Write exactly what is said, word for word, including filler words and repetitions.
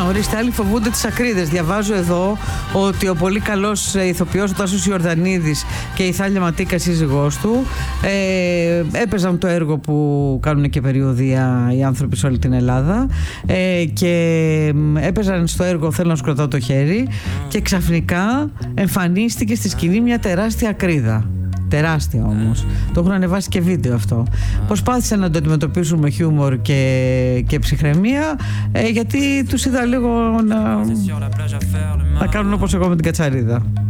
ορίστε, άλλοι φοβούνται τις ακρίδες. Διαβάζω εδώ ότι ο πολύ καλός ηθοποιός ο Τάσος Ιορδανίδης και η Θάλια Ματίκα, η σύζυγός του, ε, έπαιζαν το έργο που κάνουν και περιοδεία οι άνθρωποι σε όλη την Ελλάδα, ε, και έπαιζαν στο έργο «Θέλω να σου κρατάω το χέρι» και ξαφνικά εμφανίστηκε στη σκηνή μια τεράστια ακρίδα. Τεράστια όμως. Το έχουν ανεβάσει και βίντεο αυτό. Προσπάθησαν να το αντιμετωπίσουν με χιούμορ και, και ψυχραιμία, ε, γιατί τους είδα λίγο να, να κάνουν όπως εγώ με την Κατσαρίδα.